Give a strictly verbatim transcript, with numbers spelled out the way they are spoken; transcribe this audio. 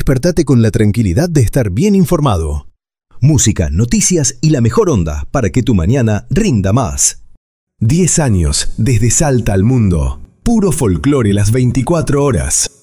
despertate con la tranquilidad de estar bien informado. Música, noticias y la mejor onda para que tu mañana rinda más. diez años desde Salta al mundo. Puro folclore las veinticuatro horas.